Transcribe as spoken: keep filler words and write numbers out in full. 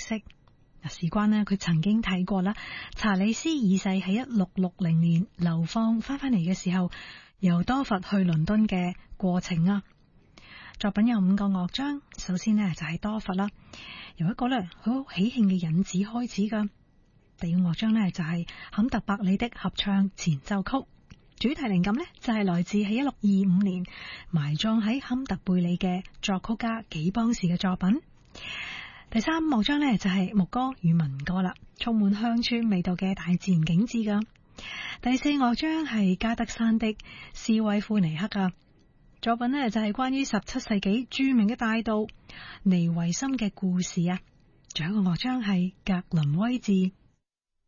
色。事關呢，佢曾經睇過啦，查理斯二世喺一六六零年流放翻返嚟嘅時候，由多佛去倫敦嘅過程啊。作品有五個樂章，首先呢，就係多佛啦，由一個呢好喜慶嘅引子開始噶。第二個樂章呢，就係坎特伯里的合唱前奏曲，主題靈感呢，就係來自喺一六二五年埋葬喺坎特貝里嘅作曲家紀邦士嘅作品。第三樂章呢，就係牧歌與民歌啦，充滿鄉村味道嘅大自然景致噶。第四樂章係加德山的斯威夫尼克啊，作品呢，就係關於十七世紀著名嘅大盜尼維森嘅故事啊。仲有一個樂章係格林威治